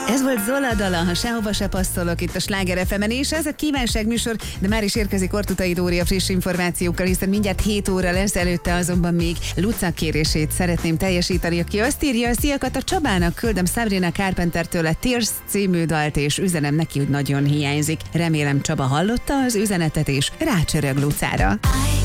Ez volt Zola dala, ha sehova se passzolok itt a Sláger FM-en, és ez a kívánság műsor, de már is érkezik Ortutai Dóri a friss információkkal, hiszen mindjárt 7 óra lesz, előtte azonban még Luca kérését szeretném teljesíteni, aki azt írja, szia Kata, Csabának küldöm Sabrina Carpentertől a Tears című dalt, és üzenem neki, hogy nagyon hiányzik. Remélem Csaba hallotta az üzenetet, és rácsörög Lucára.